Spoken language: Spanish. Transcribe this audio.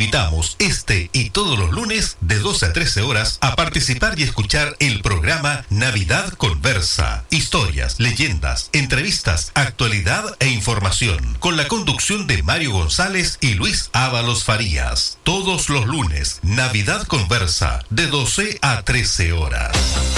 invitamos este y todos los lunes de 12 a 13 horas a participar y escuchar el programa Navidad Conversa. Historias, leyendas, entrevistas, actualidad e información. Con la conducción de Mario González y Luis Ábalos Farías. Todos los lunes, Navidad Conversa, de 12 a 13 horas.